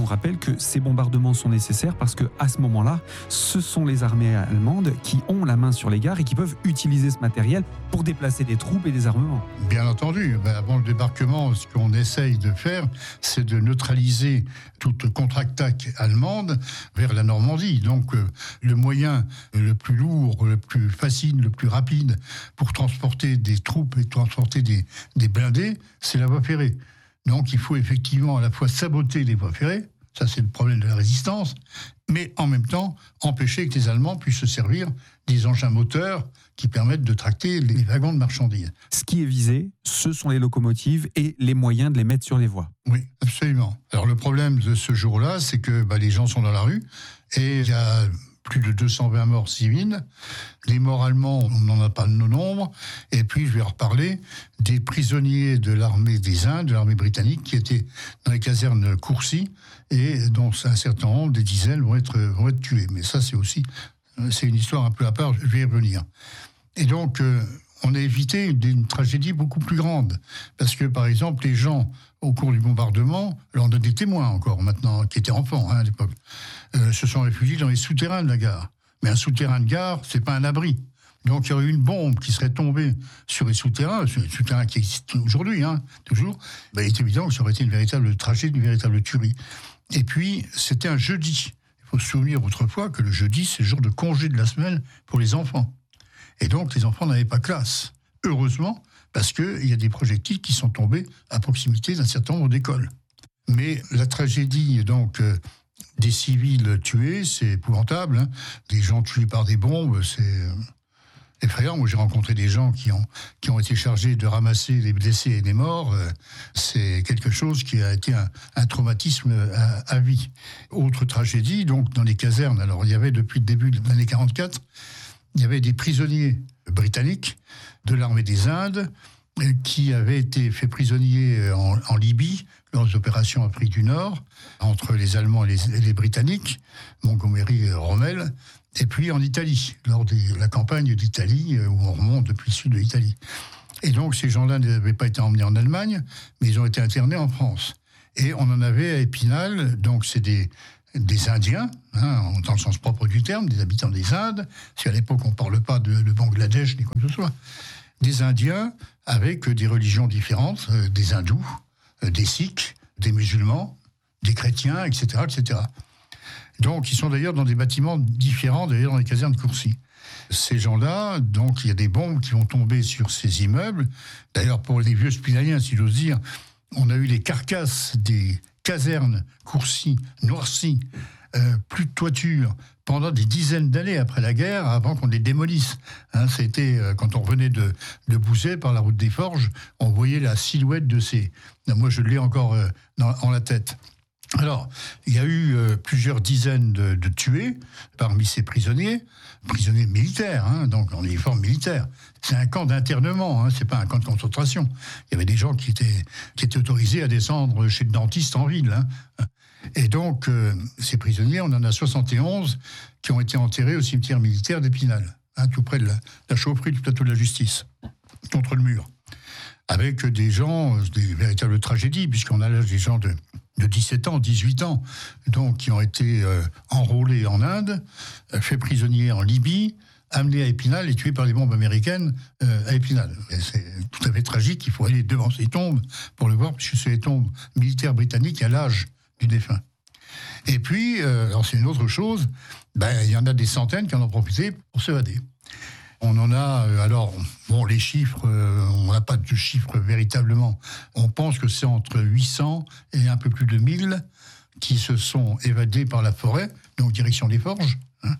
nous rappelle que ces bombardements sont nécessaires parce que à ce moment-là, ce sont les armées allemandes qui ont la main sur les gares et qui peuvent utiliser ce matériel pour déplacer des troupes et des armements. Bien entendu, avant le débarquement, ce qu'on essaye de faire, c'est de neutraliser toute contre-attaque allemande vers la Normandie. Donc le moyen le plus lourd, le plus facile, le plus rapide pour transporter des troupes et transporter des blindés, c'est la voie ferrée. Donc il faut effectivement à la fois saboter les voies ferrées, ça c'est le problème de la résistance, mais en même temps empêcher que les Allemands puissent se servir des engins moteurs qui permettent de tracter les wagons de marchandises. Ce qui est visé, ce sont les locomotives et les moyens de les mettre sur les voies. Oui, absolument. Alors le problème de ce jour-là, c'est que les gens sont dans la rue et il y a plus de 220 morts civils. Les morts allemands, on n'en a pas de nombre. Et puis, je vais reparler des prisonniers de l'armée des Indes, de l'armée britannique, qui étaient dans les casernes Courcy, et dont un certain nombre, des dizaines, vont être tués. Mais ça, c'est une histoire un peu à part, je vais y revenir. Et donc, on a évité une tragédie beaucoup plus grande. Parce que, par exemple, les gens, au cours du bombardement, alors on a des témoins encore maintenant, qui étaient enfants à l'époque, se sont réfugiés dans les souterrains de la gare. Mais un souterrain de gare, c'est pas un abri. Donc il y aurait eu une bombe qui serait tombée sur les souterrains qui existent aujourd'hui, toujours. Il est évident que ça aurait été une véritable tragédie, une véritable tuerie. Et puis, c'était un jeudi. Il faut se souvenir autrefois que le jeudi, c'est le jour de congé de la semaine pour les enfants. Et donc, les enfants n'avaient pas classe. Heureusement, parce qu'il y a des projectiles qui sont tombés à proximité d'un certain nombre d'écoles. Mais la tragédie, donc, des civils tués, c'est épouvantable. Des gens tués par des bombes, c'est effrayant. Moi, j'ai rencontré des gens qui ont été chargés de ramasser les blessés et les morts. C'est quelque chose qui a été un traumatisme à vie. Autre tragédie, donc, dans les casernes. Alors, il y avait, depuis le début de l'année 1944, il y avait des prisonniers britanniques de l'armée des Indes qui avaient été faits prisonniers en Libye lors des opérations Afrique du Nord, entre les Allemands et les Britanniques, Montgomery et Rommel, et puis en Italie, lors de la campagne d'Italie, où on remonte depuis le sud de l'Italie. Et donc ces gens-là n'avaient pas été emmenés en Allemagne, mais ils ont été internés en France. Et on en avait à Épinal, donc c'est des Indiens, dans le sens propre du terme, des habitants des Indes, parce qu'à l'époque on ne parle pas de Bangladesh ni quoi que ce soit, des Indiens avec des religions différentes, des hindous, des sikhs, des musulmans, des chrétiens, etc., etc. Donc ils sont d'ailleurs dans des bâtiments différents, d'ailleurs dans les casernes de Courcy. Ces gens-là, donc il y a des bombes qui vont tomber sur ces immeubles. D'ailleurs pour les vieux spinaliens, si j'ose dire, on a eu les carcasses des casernes Courcy, noircies, plus de toiture, pendant des dizaines d'années après la guerre, avant qu'on les démolisse. C'était quand on revenait de Bouzet par la route des Forges, on voyait la silhouette de ces... Moi, je l'ai encore en la tête. Alors, il y a eu plusieurs dizaines de tués parmi ces prisonniers militaires, donc en uniforme militaire. C'est un camp d'internement, c'est pas un camp de concentration. Il y avait des gens qui étaient autorisés à descendre chez le dentiste en ville. Et donc, ces prisonniers, on en a 71 qui ont été enterrés au cimetière militaire d'Épinal, tout près de la chaufferie du plateau de la Justice, contre le mur. Avec des gens, des véritables tragédies, puisqu'on a là des gens de 17 ans, 18 ans, donc qui ont été enrôlés en Inde, faits prisonniers en Libye, amenés à Épinal et tués par les bombes américaines à Épinal. Et c'est tout à fait tragique, il faut aller devant ces tombes pour le voir, puisque c'est les tombes militaires britanniques à l'âge du défunt. Et puis, alors c'est une autre chose, il y en a des centaines qui en ont profité pour s'évader. On en a, les chiffres, on n'a pas de chiffres véritablement. On pense que c'est entre 800 et un peu plus de 1000 qui se sont évadés par la forêt, donc direction des Forges.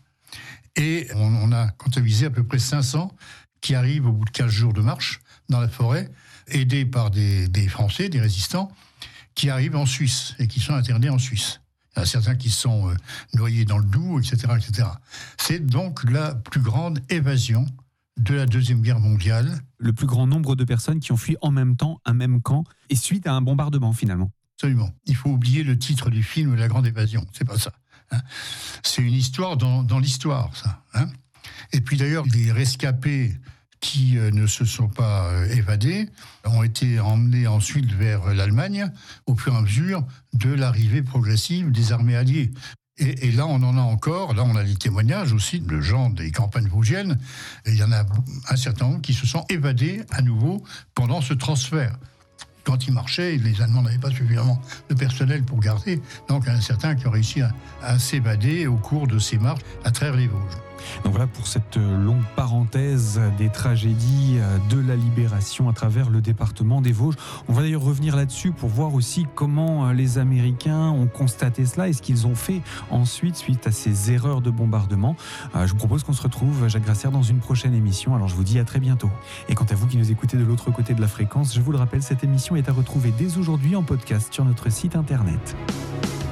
Et on a comptabilisé à peu près 500 qui arrivent au bout de 15 jours de marche dans la forêt, aidés par des Français, des résistants, qui arrivent en Suisse et qui sont internés en Suisse. Il y en a certains qui sont noyés dans le Doubs, etc., etc. C'est donc la plus grande évasion de la Deuxième Guerre mondiale. Le plus grand nombre de personnes qui ont fui en même temps un même camp et suite à un bombardement, finalement. Absolument. Il faut oublier le titre du film « La Grande Évasion ». C'est pas ça. C'est une histoire dans l'histoire, ça. Et puis d'ailleurs, les rescapés qui ne se sont pas évadés ont été emmenés ensuite vers l'Allemagne au fur et à mesure de l'arrivée progressive des armées alliées. Et là, on en a encore, là on a des témoignages aussi de gens des campagnes vosgiennes, et il y en a un certain nombre qui se sont évadés à nouveau pendant ce transfert. Quand ils marchaient, les Allemands n'avaient pas suffisamment de personnel pour garder, donc il y en a certains qui ont réussi à s'évader au cours de ces marches à travers les Vosges. Donc voilà pour cette longue parenthèse des tragédies de la libération à travers le département des Vosges. On va d'ailleurs revenir là-dessus pour voir aussi comment les Américains ont constaté cela et ce qu'ils ont fait ensuite suite à ces erreurs de bombardement. Je vous propose qu'on se retrouve, Jacques Grasser, dans une prochaine émission. Alors je vous dis à très bientôt. Et quant à vous qui nous écoutez de l'autre côté de la fréquence, je vous le rappelle, cette émission est à retrouver dès aujourd'hui en podcast sur notre site internet.